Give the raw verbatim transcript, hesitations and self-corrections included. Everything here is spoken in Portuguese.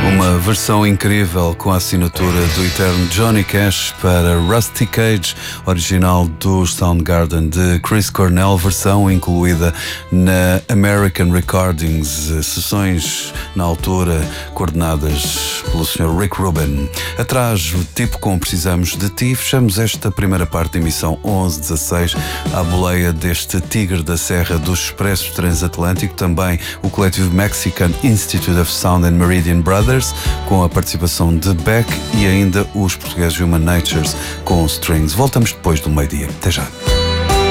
Uma versão incrível com a assinatura do eterno Johnny Cash para Rusty Cage, original do Soundgarden de Chris Cornell, versão incluída na American Recordings, sessões na altura coordenadas pelo senhor Rick Rubin. Atrás, o tipo como precisamos de ti, fechamos esta primeira parte da emissão onze dezasseis à boleia deste tigre da serra do Expresso Transatlântico, também o coletivo Mexican Institute of Sound and Meridian Brothers, com a participação de Beck, e ainda os portugueses Human Natures com Strings. Voltamos depois do meio-dia. Até já.